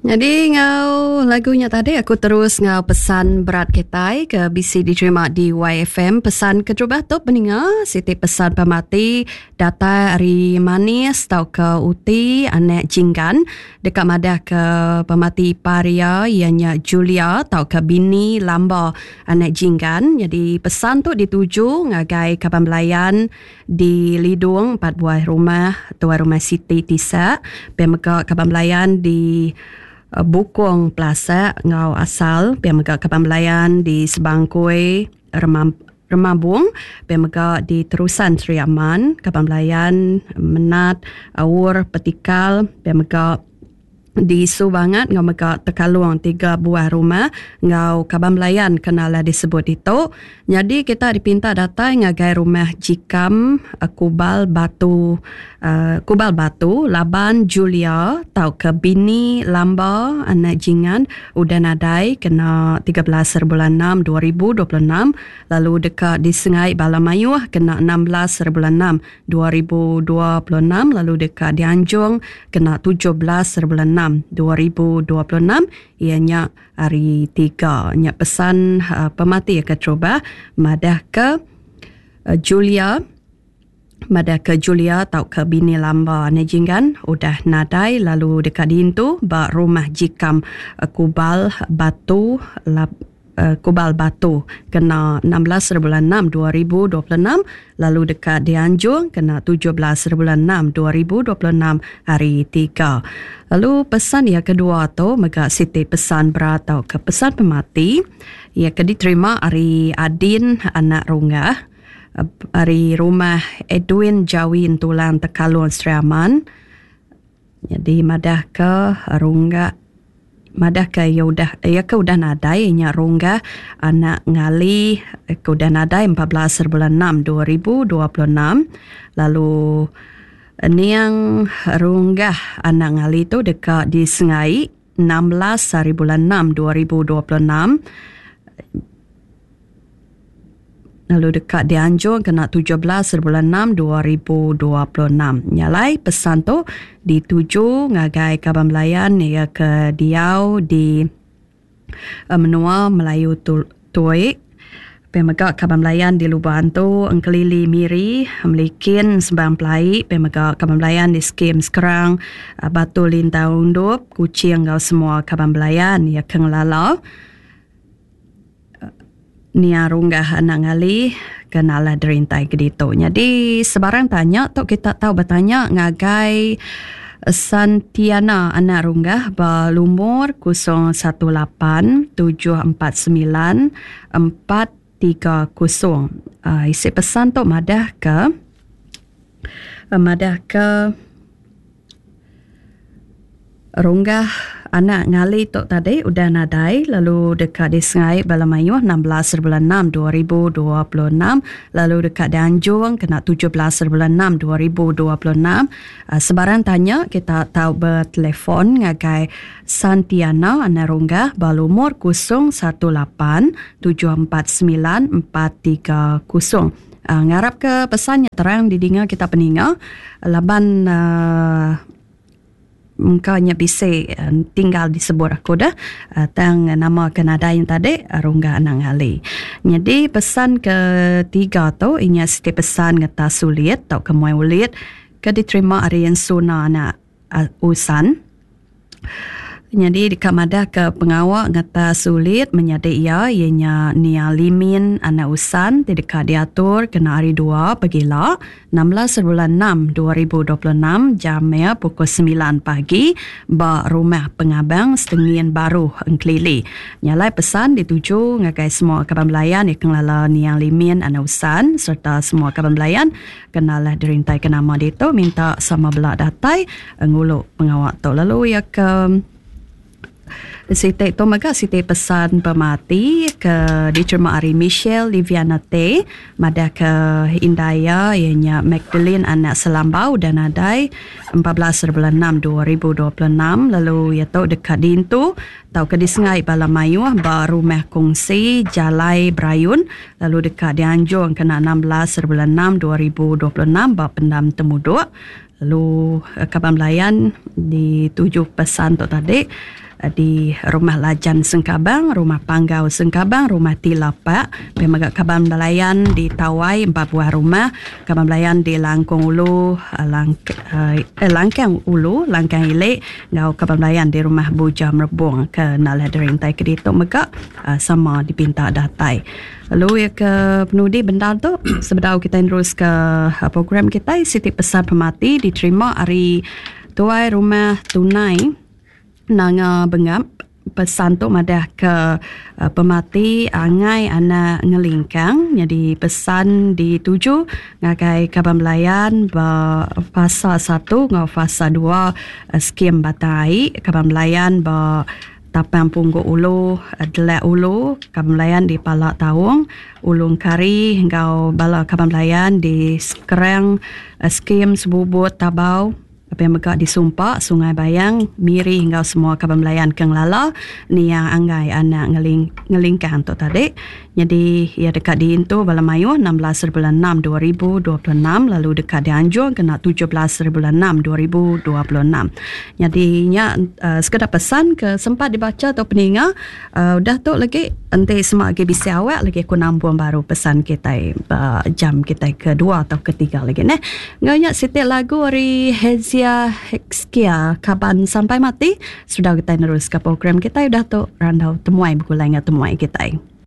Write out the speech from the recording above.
Jadi ngau lagunya tadi aku terus ngau pesan berat ketai ke BC diterima di YFM. Pesan ke Jubah tu pendengar Siti pesan pemati data hari manis tau ke uti anak jinggan dekat madah ke pemati paria ianya Julia tau ke bini lamba anak jinggan. Jadi pesan tu dituju ngagai kapan belayan di Lidung 4 buah rumah tuan rumah Siti Tisa pemega kapan belayan di Bukong Plaza ngau asal pemega kapan belayan di Sebangkoi Remabung pemega di Terusan Sri Aman kapan belayan Menat Awur Petikal pemega di Subangat ngau mega Tekalung 3 buah rumah ngau kaban belayan kenala disebut itu. Jadi kita dipinta datang ngagai rumah Jikam Kubal Batu Laban Julia tau ke bini lamba anak jingan udah nadai kena 13 bulan 6 2026 lalu dekat di Sengai Balamayuh kena 16 bulan 6 2026 lalu dekat di Anjung kena 17 bulan 6 2026 ianya hari 3 nya pesan pemati ke coba madah ke Julia tau ke bini lamba nejinggan udah nadai lalu dekat dintu ba rumah Jikam Kubal Batu kena 16 bulan 6 2026 lalu dekat Dianjung kena 17 bulan 6 2026 hari 3. Lalu pesan yang kedua tu mega Siti pesan berat atau ke pesan pemati ia diterima hari Adin anak runggah hari rumah Edwin Jawin Tulang Tekalun Sri Aman. Jadi madah ke runggah madah ke ya udah nadai nya runggah anak ngali ke udah nadai 14 bulan 6 2026 lalu niang runggah anak ngali tu dekat di Sengai 16 hari bulan 6 2026 lalu dekat di Anjung kena 17 bulan 6 2026. Nyalai pesan tu dituju ngagai kaban belayan ya ke Diau di Menua Melayu Tuik pemega kaban belayan di Lubang tu Engkelili Miri Melikin Sembang Pelai pemega kaban belayan di Skim Sekerang Batu Lintau Undup Kucing ngau semua kaban belayan ya Kenglalau Nia runggah anak ngali kenalah derintai kedito. Jadi sebarang tanya tu kita tahu bertanya ngagai Santiana anak runggah berumur 018 749 430. Isi pesan tu madah ke runggah anak ngali tu tadi udah nadai lalu dekat di Sengai Balamayuh 16 bulan 6 2026 lalu dekat di Anjung kena 17 bulan 6 2026. Sebarang tanya kita tahu bertelefon ngagai Santiana anak runggah berumur 018 749 430. Ngarap ke pesannya terang didengar kita peninga laban mungkanya bisa tinggal di sebuah aku dah tang nama Kanada yang tadi runggah anak ngali. Jadi pesan ketiga tu inya Siti pesan ngata sulit tau kemuai ulit ke diterima arian suna anak usan. Jadi di kamadah ke pengawak ngata sulit menyada ia ianya Nia Limin anak usan di dekat diatur kena hari 2 pagila 16 bulan 6 2026 jamnya pukul 9 pagi ba rumah pengabang Setengin Baru Engkelili. Nyalai pesan dituju ngagai semua kaban belayan ikan lala Nia Limin anak usan serta semua kaban belayan kenalah derintai ke nama itu minta sama belak datai nguluk pengawak tu lalu ya ke Siti tu maka Siti pesan pemati ke diterima hari Michelle Liviana T madah ke Indaya ianya Magdalene anak Selambau dan adai 14 bulan 6 2026 lalu iaitu dekat dintu tau ke di Sengai Balamayuh baru meh kongsi Jalai Brayun lalu dekat di Anjung kena 16 bulan 6 2026 bab pendam temuduk lalu kaban belayan di 7 pesan tu tadi di Rumah Lajan Sengkabang, Rumah Panggau Sengkabang, Rumah Tilapak, Pemagak Kaban Belayan di Tawai 4 buah rumah, Kaban Belayan di Langkong Ulu, Langkang Ulu, Langkang Ilik, ngau Kaban Belayan di Rumah Buja Merebung ke Naladering Tai Kedito Megak, sama dipinta datai. Lalu ya ke penudi benda tu sebelum kita terus ke program kita, Siti Pesan Pemati diterima hari tuai rumah tunai nang bengap pesan tu madah ke pemati angai anak ngelingkang, jadi pesan dituju ngakai Kaban Belayan fasa 1 ngau fasa 2 skim batai Kaban Belayan Tapang Punggu Ulu, Delak Ulu, Kaban Belayan di Palak Tawung, Ulung Kari, hingga Bala Kaban Belayan di Sekerang, Skim Sebubut Tabau, apa yang megak di Sumpak, Sungai Bayang, Miri hingga semua Kaban Belayan Keng Lala, ni yang anggai anak ngelingkang tu tadi. Jadi ia dekat di Intu Balamayu 16 bulan 6 2026, lalu dekat di Anjung kena 17 bulan 6 2026. Jadi sekadar pesan ke sempat dibaca atau peninga, dah tu lagi nanti semua lagi bisa awak lagi aku nambung baru pesan kita jam kita kedua atau ketiga lagi ne. Nganya setiap lagu dari Hezia Hexkia Kaban Sampai Mati sudah kita terus ke program kita dah tu randau temuai buku lain temuai kita.